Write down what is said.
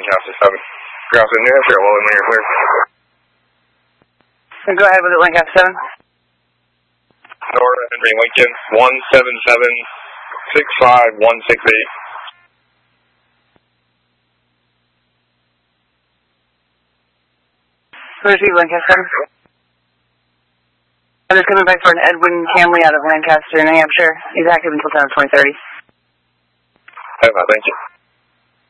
Lancaster 7. Groundsman, New Hampshire, well, when you're clear. Go ahead with it, Lancaster 7. Nora Henry Lincoln, 177-65168. Receive Lancaster 7. I'm just coming back for an Edwin Camley out of Lancaster, New Hampshire. He's active until 2030. Thank you.